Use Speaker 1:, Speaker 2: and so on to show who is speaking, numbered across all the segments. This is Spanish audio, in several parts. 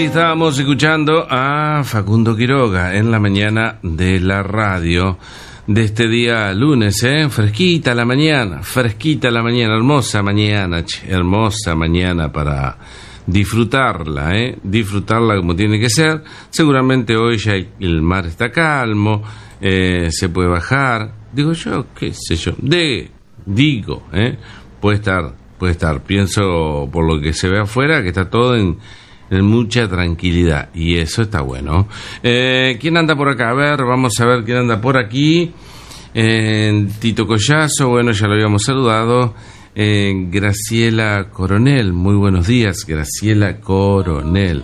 Speaker 1: estábamos escuchando a Facundo Quiroga en la mañana de la radio de este día lunes, fresquita la mañana, hermosa mañana para disfrutarla, disfrutarla como tiene que ser. Seguramente hoy ya el mar está calmo, se puede bajar, digo yo, qué sé yo, puede estar, pienso por lo que se ve afuera que está todo en mucha tranquilidad, y eso está bueno. ¿Quién anda por acá? A ver, vamos a ver quién anda por aquí. Tito Collazo, bueno, ya lo habíamos saludado. Graciela Coronel, muy buenos días, Graciela Coronel.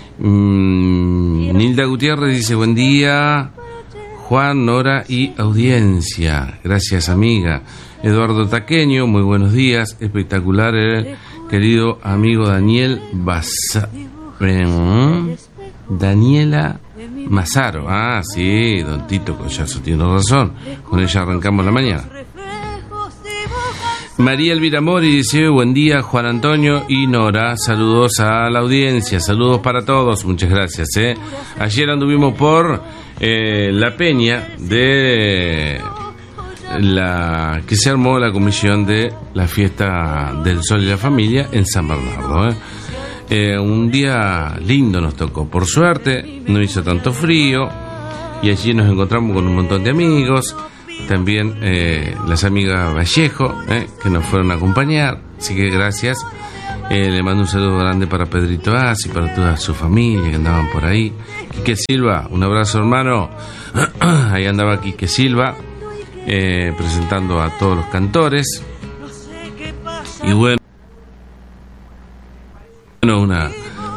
Speaker 1: Nilda Gutiérrez dice, buen día, Juan, Nora y audiencia. Gracias, amiga. Eduardo Taqueño, muy buenos días, espectacular, querido amigo Daniela Mazaro. Ah, sí, don Tito Collazo, tiene razón. Con ella arrancamos la mañana. María Elvira Mori dice, buen día, Juan Antonio y Nora. Saludos a la audiencia, saludos para todos, muchas gracias. Ayer anduvimos por la peña de la que se armó la comisión de la fiesta del Sol y la Familia en San Bernardo. Un día lindo nos tocó, por suerte no hizo tanto frío, y allí nos encontramos con un montón de amigos, también las amigas Vallejo, que nos fueron a acompañar, así que gracias. Le mando un saludo grande para Pedrito Asi, para toda su familia que andaban por ahí. Quique Silva, un abrazo, hermano. Ahí andaba Quique Silva, presentando a todos los cantores. Y bueno, una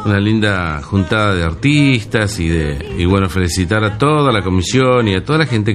Speaker 1: linda juntada de artistas y bueno, felicitar a toda la comisión y a toda la gente